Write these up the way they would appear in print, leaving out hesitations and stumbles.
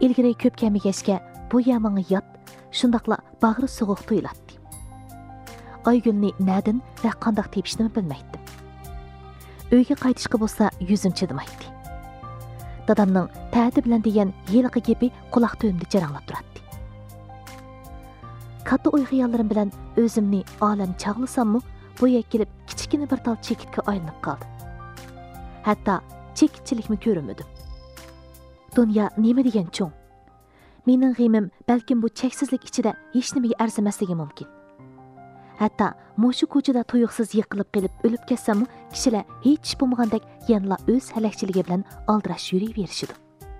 ilgari ko'p kemigeshga bu yamanga yot, shundaqla bag'ri sovuq tuyulatdi. Aygülni nadin va qandaq tepishni bilmaydim. Uyga qaytishga bo'lsa yuzim chidamaydi. Dadamning ta'di bilan degan yilqi gapi quloq to'yimda jaranglab turadi. Katta o'y xiyollarim bilan o'zimni olam chaqlasammi, bu kelib kichkina bir tal chekitga aylanib qoldi. Hatto chekitchilikni ko'rmadim. Dunyo nima degan cho'ng? Mening g'imim balkim bu cheksizlik ichida hech nimaga arzamasligi mumkin. Hatto mushu ko'chada tuyuqsiz yiqilib qilib o'lib ketsam, kishilar hech bo'lmagandek yanla o'z halakchiligi bilan aldirash yuraverishidi.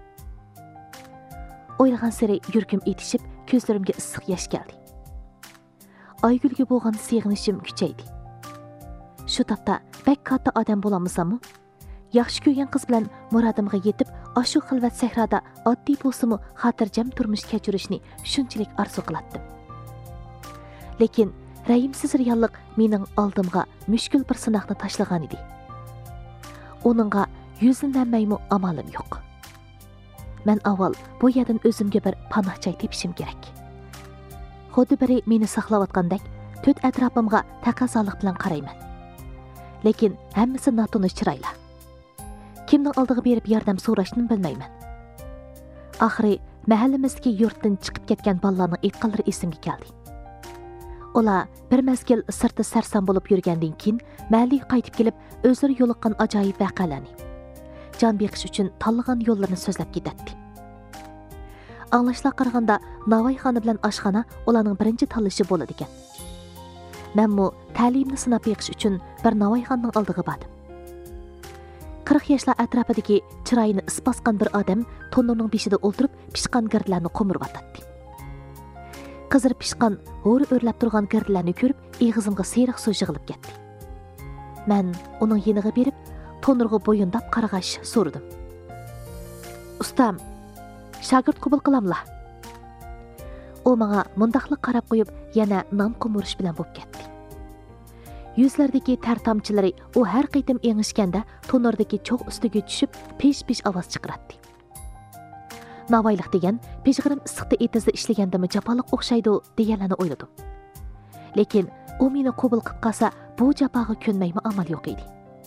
O'ylagan sari yurkim etishib, ko'zlarimga issiq yosh keldi. Aygülga bo'lgan sig'inishim kuchaydi. Shu topda bak katta odam bo'lamsam, yaxshi ko'rgan qiz bilan murodimga yetib, ashu xilvat sahroda oddiy bo'lsa-mu xotirjam turmush kechirishni shunchalik orzu qilatdim. Lekin rayimsiz reallik mening oldimga mushkul bir sinoqni tashlagan edi. Oningga yuzlanmaymi amalim yo'q. Men avval bu yerdan o'zimga bir panoh joy tepishim kerak. Xuddi biri meni saqlayotgandek, to'rt atrofimga taqozolik bilan qarayman. Lekin hammasi notanish chiroyli. Kimning oldiga berib yordam so'rashni bilmayman. Oxiri mahallamizdagi yurtdan chiqib ketgan bolalarning aytganlari esimga keldi. Ular bir mezgil sirti sarson bo'lib yurgandan keyin mahalliga qaytib kelib, o'zlari yo'liqqan ajoyib voqealarni, jon beqish uchun tanlagan yo'llarini so'zlab ketadi. Anglashlar qaraganda Navoiyxona bilan oshxona ularning birinchi tanlashi bo'ladi ekan. Menmu ta'limni sinab beqish uchun bir Navoiyxonaning oldiga bordim. 40 yoshlar atrofidagi chiroyini isbosgan bir odam tonurning beshida o'ltirib pishqan girdlarni qo'mirvatadi. Qizir pishqan, o'ri o'rlab turgan girdlarni ko'rib, eg'izimga seriq suv yig'ilib ketdi. Men uning yeniga berib, tonurga bo'yindab qarag'ash so'radim. Ustam, shogird qabul qilamla. U menga mundaqlik qarab qo'yib, yana nom qo'mirish bilan bo'lib ketdi. Yuzlardagi tar tomchilari u har qaytim engishganda tonurdagi cho'g' ustiga tushib, pesh-pesh ovoz chiqaradi. Navoiylik degan peshg'irim issiqda etizda ishlagandimi jafoliq o'xshaydi deganlarni o'yladim. Lekin u meni qabul qilib qolsa, bu jafoga ko'nmaymi amal yo'q edi.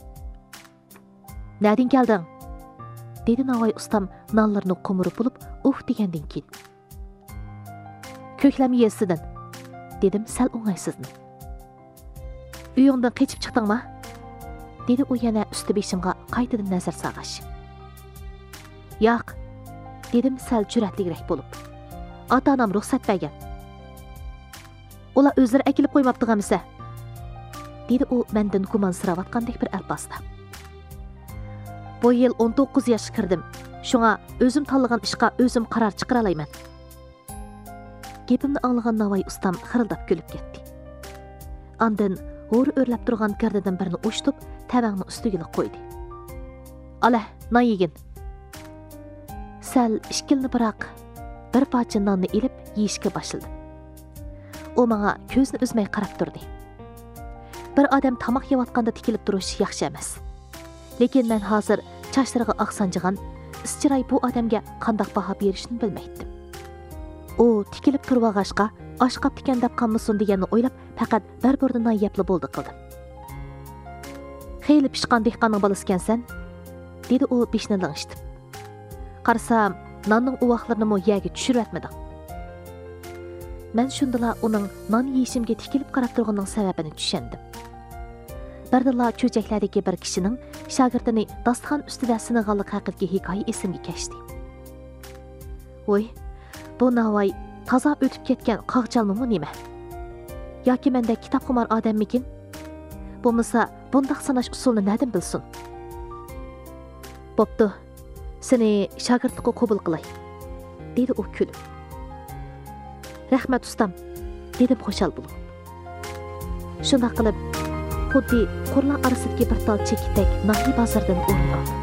"Nadin kelding?" dedi Navoiy ustam nonlarni qo'mirib bo'lib, degandan keyin. "Ko'klam yesidan," dedim sal o'ng'aysizlanib. "Uyingdan qechib chiqdingmi?" dedi u yana usti beshimga qaytadan nazar sag'ash. "Yo'q," dedim sal jur'atliroq bo'lib. "Ota-onam ruxsat bergan." "Ular o'zlari akilib qo'ymabdi-gamisa?" dedi u mendan gumonsiravotgandek bir alpasda. "Bu yil 19 yoshga kirdim. Shunga o'zim tanlagan ishga o'zim qaror chiqara olmayman." Gapimni anglagan Navoiy ustam xirildab kulib ketdi. Ondan o'ri o'rlab turgan gardadan birini o'shtib, tavangni ustiga qo'ydi. "Ala, non yegin." Sal ishkilni biroq bir parcha nonni ilib yeyishga boshladim. U menga ko'zni uzmay qarab turdi. Bir odam tomoq yeyotganda tikilib turish yaxshi emas. Lekin men hozir chochlariga oqsanjigan ischiray bu odamga qanday baho berishni bilmaydim. U tikilib turvag'ashqa oshqab tikan deb qolmasin deganni o'ylab, faqat bir burda non yepli bo'ldi qildim. "Xeyli pishqan dehqonning bolasi ekansan," dedi u beshni lang'ishtib. "Qarasam, nonning uvoqlarini mo yerga tushirayotmadi." Men shundala uning non yeyishimga tikilib qarab turganining sababini tushundim. Birdala cho'jaklardagi bir kishining shogirdini dasturxon ustida sinaganlik haqidagi hikoya esimga keldi. "Voy, bu Navoiy toza o'tib ketgan qog'chalmi nima? Yoki menda kitobxumor odammikin? Bo'lmasa, bundaq sanash usulini nadan bilsin?" "Bo'pti, seni shogirdlikka qabul qilay," dedi u kulib. "Rahmat ustam," dedim xushal bo'lib. Shunday qilib, xuddi qurlar orasidagi bir tal chekitak nahiy bozordan o'rin oldim.